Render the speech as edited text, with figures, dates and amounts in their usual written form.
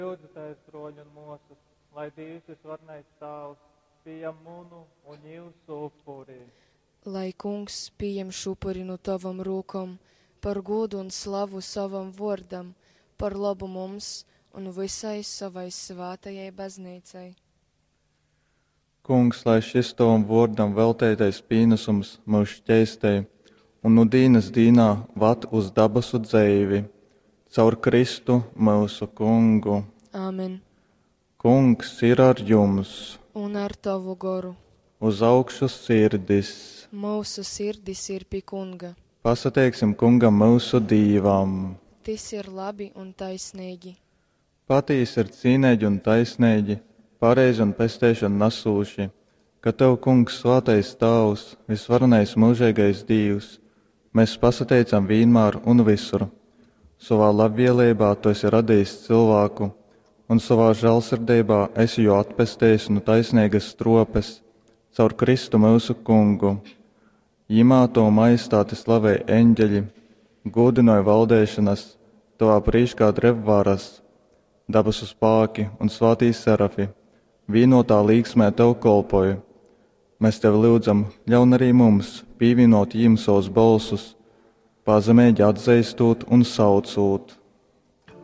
Jūdzētais droļu un mūsus, lai Dievs visvarnais tavs, pieņem munu un jūsu upuri. Lai Kungs pieņem šupuri no tavam rūkom, par godu un slavu savam vordam, par labu mums un visai savai svētajai baznīcai. Kungs, lai šis tavam vordam veltētais pīnesums mūs šķēstē, un nu dīnas dīnā vat uz dabasu dzeivi, caur Kristu mūsu Kungu. Āmen. Kungs ir ar jums. Un ar tavu goru. Uz augšu sirdis. Mūsu sirdis ir pie Kunga. Pasateiksim Kungam mūsu dīvam. Tas ir labi un taisnīgi. Patīs ir cīnēģi un taisnēģi, pareizi un pestēšana nasūši, ka Tev, Kungs, svātais Tavs, visvarenais mūžīgais Dievs, mēs pasateicam vienmēr un visur. Savā labvēlībā Tu esi radījis cilvēku, un savā žēlsirdībā esi jau atpestējis no taisnīgas tropes, caur Kristu mūsu Kungu. Jimā to majestāti slavēja eņģeļi, godinoja valdēšanas, Tavā prīškā drevvaras, dabasu spāki un svātī serafi, vienotā līgsmē Tev kolpoja. Mēs Tev lūdzam, ļaun arī mums pievienot jim savus balsus, pazemēģi atzeistot un saucot.